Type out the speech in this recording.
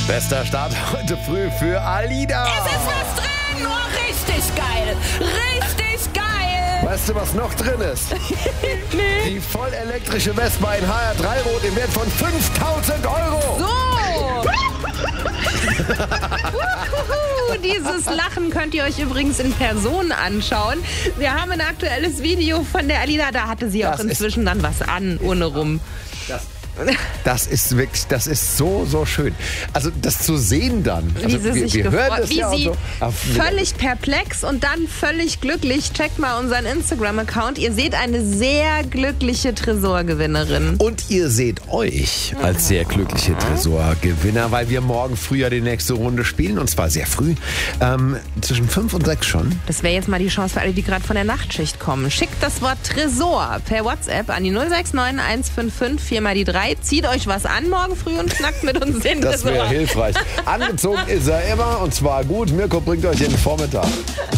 Bester Start heute früh für Alida. Es ist was drin! Oh, richtig geil! Richtig geil! Weißt du, was noch drin ist? Nee. Die voll elektrische Vespa in HR3 Rot im Wert von 5.000 Euro. So! Dieses Lachen könnt ihr euch übrigens in Person anschauen. Wir haben ein aktuelles Video von der Alida, da hatte sie auch inzwischen dann was an, ohne rum. Das ist wirklich, das ist so schön. Also das zu sehen dann. Also Wie sie sich wir hören gefreut, das wie ja sie so. völlig perplex und dann völlig glücklich. Checkt mal unseren Instagram-Account. Ihr seht eine sehr glückliche Tresorgewinnerin. Und ihr seht euch als sehr glückliche Tresorgewinner, weil wir morgen früh ja die nächste Runde spielen. Und zwar sehr früh. Zwischen 5 und 6 schon. Das wäre jetzt mal die Chance für alle, die gerade von der Nachtschicht kommen. Schickt das Wort Tresor per WhatsApp an die 069 155 4 mal die 3. Zieht euch was an morgen früh und knackt mit uns den Tresor. Das wäre hilfreich. Angezogen ist er immer und zwar gut. Mirko bringt euch den Vormittag.